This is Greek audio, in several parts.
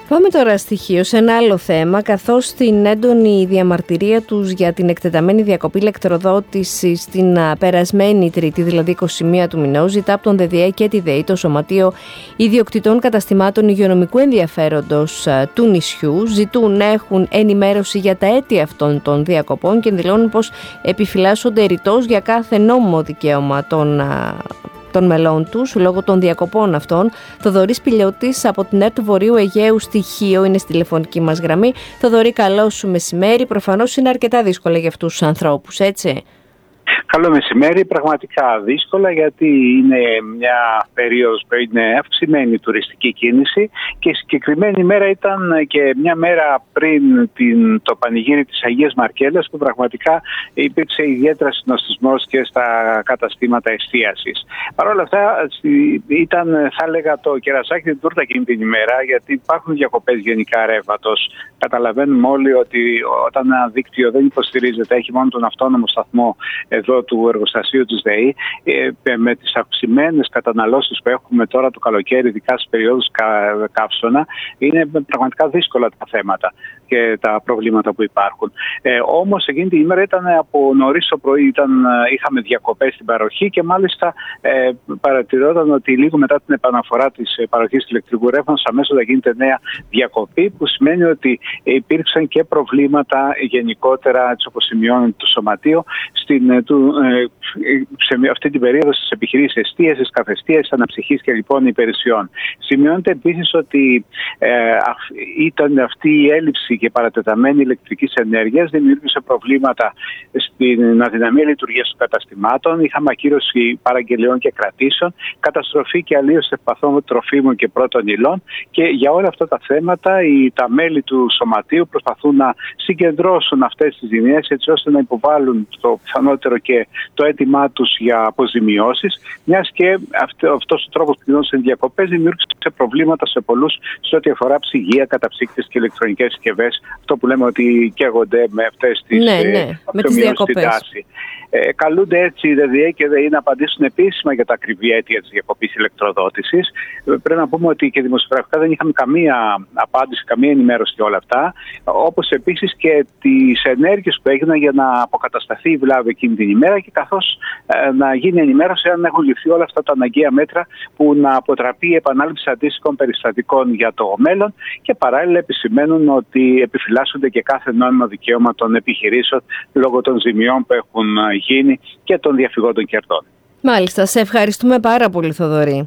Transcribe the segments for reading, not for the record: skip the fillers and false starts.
Πάμε τώρα στοιχείο σε ένα άλλο θέμα, καθώς στην έντονη διαμαρτυρία τους για την εκτεταμένη διακοπή ηλεκτροδότησης την περασμένη Τρίτη, δηλαδή 21 του μηνός, ζητά από τον ΔΔΕ και τη ΔΕΗ, το Σωματείο Ιδιοκτητών Καταστημάτων Υγειονομικού Ενδιαφέροντος του νησιού, ζητούν να έχουν ενημέρωση για τα αίτια αυτών των διακοπών και δηλώνουν πως επιφυλάσσονται ρητός για κάθε νόμιμο δικαίωμα των μελών τους λόγω των διακοπών αυτών. Θοδωρής Πηλιώτης από την ΕΡΤ Βορείου Αιγαίου στοιχείο είναι στη τηλεφωνική μας γραμμή. Θοδωρή, καλό σου μεσημέρι. Προφανώς είναι αρκετά δύσκολα για αυτούς τους ανθρώπους, έτσι? Καλό μεσημέρι. Πραγματικά δύσκολα, γιατί είναι μια περίοδος που είναι αυξημένη τουριστική κίνηση και η συγκεκριμένη μέρα ήταν και μια μέρα πριν το πανηγύρι της Αγίας Μαρκέλας, που πραγματικά υπήρξε ιδιαίτερα συνοστισμός και στα καταστήματα εστίασης. Παρ' όλα αυτά ήταν, θα έλεγα, το κερασάκι την τούρτα εκείνη την ημέρα, γιατί υπάρχουν διακοπές γενικά ρεύματος. Καταλαβαίνουμε όλοι ότι όταν ένα δίκτυο δεν υποστηρίζεται, έχει μόνο τον αυτόνομο σταθμό εδώ του εργοστασίου της ΔΕΗ, με τις αυξημένες καταναλώσεις που έχουμε τώρα το καλοκαίρι, ειδικά στις περιόδους καύσωνα, είναι πραγματικά δύσκολα τα θέματα και τα προβλήματα που υπάρχουν. Όμως εκείνη την ημέρα ήταν από νωρίς το πρωί, είχαμε διακοπές στην παροχή και μάλιστα παρατηρόταν ότι λίγο μετά την επαναφορά της παροχής ηλεκτρικού ρεύματος αμέσως θα γίνεται νέα διακοπή, που σημαίνει ότι υπήρξαν και προβλήματα γενικότερα, έτσι όπως σημειώνει το Σωματείο, σε αυτή την περίοδο στις επιχειρήσεις εστίασης, καφεστίασης, αναψυχής και λοιπόν υπηρεσιών. Σημειώνεται επίσης ότι ήταν αυτή η έλλειψη και παρατεταμένη ηλεκτρικής ενέργειας δημιούργησε προβλήματα στην αδυναμία λειτουργίας των καταστημάτων. Είχαμε ακύρωση παραγγελιών και κρατήσεων, καταστροφή και αλλίωση ευπαθών τροφίμων και πρώτων υλών, και για όλα αυτά τα θέματα τα μέλη του Σωματείου προσπαθούν να συγκεντρώσουν αυτές τις ζημιές, έτσι ώστε να υποβάλουν το πιθανότερο και το αίτημά τους για αποζημιώσεις, μιας και αυτός ο τρόπος που γινόντουσαν διακοπές δημιούργησε προβλήματα σε πολλούς σε ό,τι αφορά ψυγεία, καταψύκτες και ηλεκτρονικές συσκευές. Αυτό που λέμε ότι καίγονται με αυτές τις αυξομοιώσεις στην τάση. Καλούνται έτσι η ΔΔΕ και ΔΕΗ να απαντήσουν επίσημα για τα ακριβή αίτια της διακοπής ηλεκτροδότησης. Πρέπει να πούμε ότι και δημοσιογραφικά δεν είχαμε καμία απάντηση, καμία ενημέρωση για όλα αυτά. Όπως επίσης και τις ενέργειες που έγιναν για να αποκατασταθεί η βλάβη εκείνη την ημέρα, και καθώς να γίνει ενημέρωση αν έχουν ληφθεί όλα αυτά τα αναγκαία μέτρα που να αποτραπεί η επανάληψη αντίστοιχων περιστατικών για το μέλλον, και παράλληλα επισημαίνουν ότι επιφυλάσσονται και κάθε νόμιμο δικαίωμα των επιχειρήσεων λόγω των ζημιών που έχουν γίνει και των διαφυγόντων κερδών. Μάλιστα, σε ευχαριστούμε πάρα πολύ, Θοδωρή.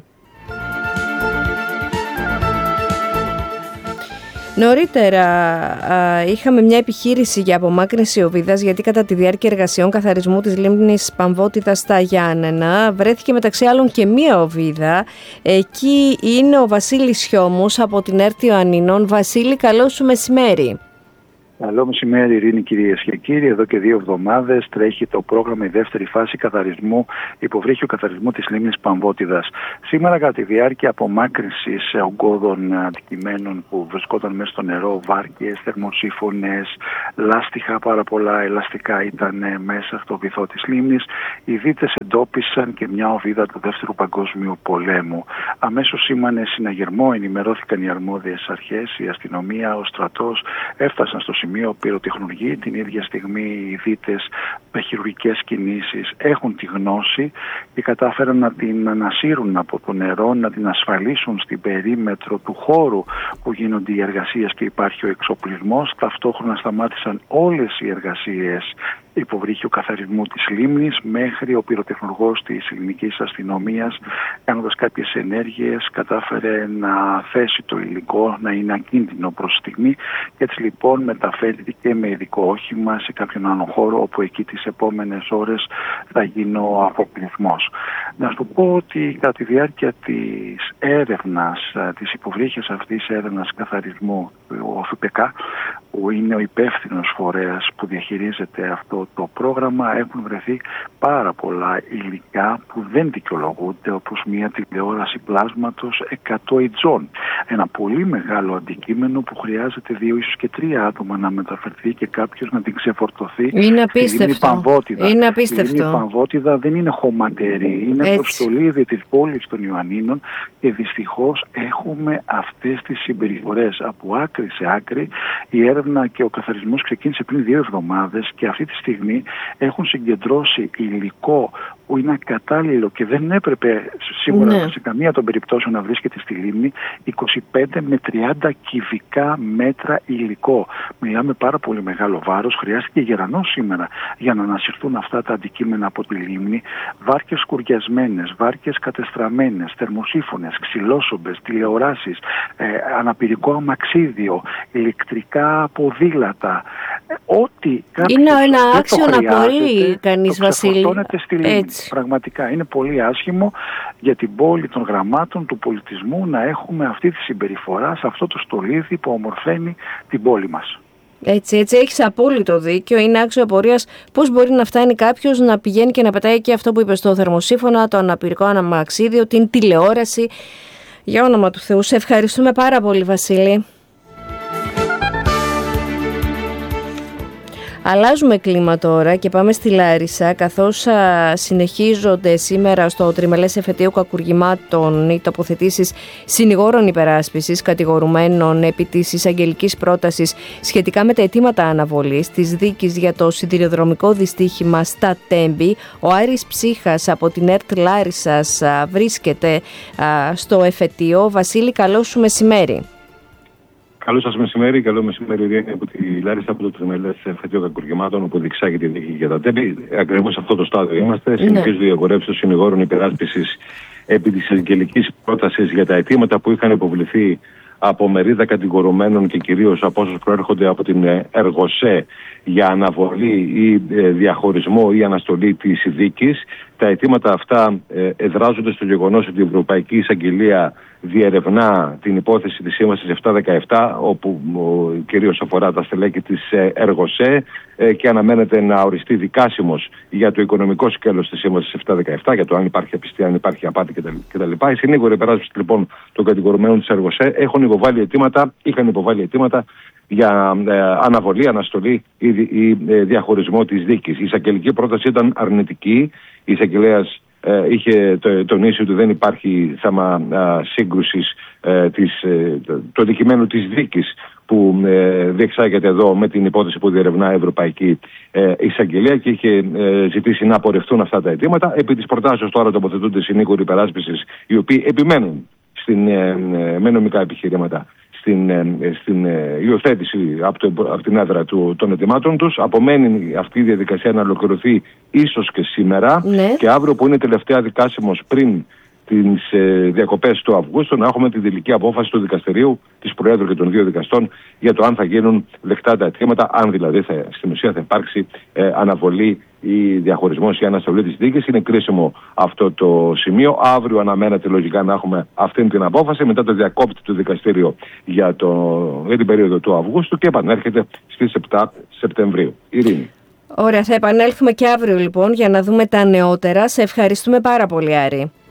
Νωρίτερα είχαμε μια επιχείρηση για απομάκρυνση οβίδας, γιατί κατά τη διάρκεια εργασιών καθαρισμού της λίμνης Παμβώτιδας στα Γιάννενα βρέθηκε μεταξύ άλλων και μία οβίδα. Εκεί είναι ο Βασίλης Χιώμος από την ΕΡΤ Ιωαννίνων. Βασίλη, καλό σου μεσημέρι. Καλό μεσημέρι, Ειρήνη, κυρίες και κύριοι. Εδώ και 2 εβδομάδες τρέχει το πρόγραμμα, η δεύτερη φάση καθαρισμού, υποβρύχιου καθαρισμού της λίμνης Παμβώτιδας. Σήμερα, κατά τη διάρκεια απομάκρυνσης ογκώδων αντικειμένων που βρισκόταν μέσα στο νερό, βάρκες, θερμοσύφωνες, λάστιχα, πάρα πολλά ελαστικά ήταν μέσα στο βυθό της λίμνης, οι δίτες εντόπισαν και μια οβίδα του Δεύτερου Παγκόσμιου Πολέμου. Αμέσως σήμανε συναγερμό, ενημερώθηκαν οι αρμόδιες αρχές, η αστυνομία, ο στρατός, έφτασαν στο σημείο πυροτεχνουργοί. Την ίδια στιγμή οι δίτες με χειρουργικές κινήσεις έχουν τη γνώση και κατάφεραν να την ανασύρουν από το νερό, να την ασφαλίσουν στην περίμετρο του χώρου που γίνονται οι εργασίες και υπάρχει ο εξοπλισμός. Ταυτόχρονα σταμάτησαν όλες οι εργασίες υποβρύχιου καθαρισμού της λίμνης, μέχρι ο πυροτεχνουργός της ελληνικής αστυνομίας, κάνοντας κάποιες ενέργειες, κατάφερε να θέσει το υλικό να είναι ακίνδυνο προς τη στιγμή, και έτσι λοιπόν μεταφέρθηκε με ειδικό όχημα σε κάποιον άλλο χώρο, όπου εκεί τις επόμενες ώρες θα γίνει ο αποκλεισμός. Να σου πω ότι κατά τη διάρκεια της έρευνας, της υποβρύχιας αυτής έρευνας καθαρισμού, ο ΦΠΚ, που είναι ο υπεύθυνος φορέας που διαχειρίζεται αυτό το πρόγραμμα, έχουν βρεθεί πάρα πολλά υλικά που δεν δικαιολογούνται, όπως μια τηλεόραση πλάσματος 100 ιτζών. ένα πολύ μεγάλο αντικείμενο που χρειάζεται 2 ίσως και 3 άτομα να μεταφερθεί και κάποιος να την ξεφορτωθεί. Είναι απίστευτο. Είναι απίστευτο. Η λίμνη Παμβότιδα δεν είναι χωματερή, είναι το στολίδι της πόλης των Ιωαννίνων και δυστυχώς έχουμε αυτές τις συμπεριφορές από άκρη σε άκρη. Η έρευνα και ο καθαρισμός ξεκίνησε πριν 2 εβδομάδες και αυτή τη στιγμή έχουν συγκεντρώσει υλικό που είναι ακατάλληλο και δεν έπρεπε σίγουρα σε καμία των περιπτώσεων να βρίσκεται στη λίμνη, 25 με 30 κυβικά μέτρα υλικό. Μιλάμε πάρα πολύ μεγάλο βάρος, χρειάστηκε γερανός σήμερα για να ανασυρθούν αυτά τα αντικείμενα από τη λίμνη. Βάρκες σκουριασμένες, βάρκες κατεστραμμένες, θερμοσύφωνες, ξυλόσομπες, τηλεοράσεις, αναπηρικό αμαξίδιο, ηλεκτρικά ποδήλατα. Ό,τι είναι ένα άξιο να μπορεί κανείς, Βασίλη. Στη λίμνη. Πραγματικά είναι πολύ άσχημο για την πόλη των γραμμάτων, του πολιτισμού, να έχουμε αυτή τη συμπεριφορά σε αυτό το στολίδι που ομορφαίνει την πόλη μας. Έτσι, έχεις απόλυτο δίκιο. Είναι άξιο απορίας πώς μπορεί να φτάνει κάποιος να πηγαίνει και να πετάει και αυτό που είπε στο θερμοσύφωνα, το αναπηρικό αμαξίδιο, την τηλεόραση. Για όνομα του Θεού, σε ευχαριστούμε πάρα πολύ, Βασίλη. Αλλάζουμε κλίμα τώρα και πάμε στη Λάρισα, καθώς συνεχίζονται σήμερα στο τριμελές εφετείο κακουργημάτων οι τοποθετήσεις συνηγόρων υπεράσπισης κατηγορουμένων επί της εισαγγελικής πρότασης σχετικά με τα αιτήματα αναβολής της δίκης για το σιδηροδρομικό δυστύχημα στα Τέμπη. Ο Άρης Ψύχας από την ΕΡΤ Λάρισσας βρίσκεται στο εφετείο. Βασίλη, καλό σου μεσημέρι. Καλό σας μεσημέρι, καλό μεσημέρι Ειρήνη από τη Λάρισα, από το τριμελές εφετείο κακουργημάτων όπου διεξάγεται η δίκη για τα Τέμπη. Ακριβώς σε αυτό το στάδιο είμαστε. Συνεχίζονται οι αγορεύσεις των συνηγόρων υπεράσπισης επί της εισαγγελικής πρότασης για τα αιτήματα που είχαν υποβληθεί από μερίδα κατηγορουμένων και κυρίως από όσους προέρχονται από την Εργοσέ για αναβολή ή διαχωρισμό ή αναστολή της δίκης. Τα αιτήματα αυτά εδράζονται στο γεγονός ότι η Ευρωπαϊκή Εισαγγελία διερευνά την υπόθεση της Σύμβασης 717, όπου κυρίως αφορά τα στελέχη της Εργοσέ και αναμένεται να οριστεί δικάσιμος για το οικονομικό σκέλος της Σύμβασης 717, για το αν υπάρχει απιστία, αν υπάρχει απάτη κτλ. Οι συνήγοροι υπεράσπισης λοιπόν των κατηγορουμένων της Εργοσέ είχαν υποβάλει αιτήματα για αναβολή, αναστολή ή διαχωρισμό της δίκης. Η εισαγγελική πρόταση ήταν αρνητική. Η εισαγγελέας είχε τονίσει ότι δεν υπάρχει θέμα σύγκρουσης του αντικειμένου της δίκης που διεξάγεται εδώ με την υπόθεση που διερευνά η Ευρωπαϊκή Εισαγγελία και είχε ζητήσει να απορρευτούν αυτά τα αιτήματα. Επί της προτάσεως τώρα τοποθετούνται συνήγοροι υπεράσπισης οι οποίοι επιμένουν με νομικά επιχειρήματα στην υιοθέτηση από την έδρα των αιτημάτων τους. Απομένει αυτή η διαδικασία να ολοκληρωθεί ίσως και σήμερα και αύριο που είναι τελευταία δικάσιμος πριν τις διακοπές του Αυγούστου να έχουμε την τελική απόφαση του δικαστηρίου, της Προέδρου και των 2 δικαστών για το αν θα γίνουν δεκτά τα αιτήματα, αν δηλαδή στην ουσία θα υπάρξει αναβολή ή διαχωρισμός ή αναστολή της δίκης. Είναι κρίσιμο αυτό το σημείο. Αύριο αναμένεται λογικά να έχουμε αυτή την απόφαση, μετά το διακόπτη του δικαστήριο για την περίοδο του Αυγούστου και επανέρχεται στις 7 Σεπτεμβρίου. Ειρήνη. Ωραία, θα επανέλθουμε και αύριο λοιπόν για να δούμε τα νεότερα. Σε ευχαριστούμε πάρα πολύ, Άρη.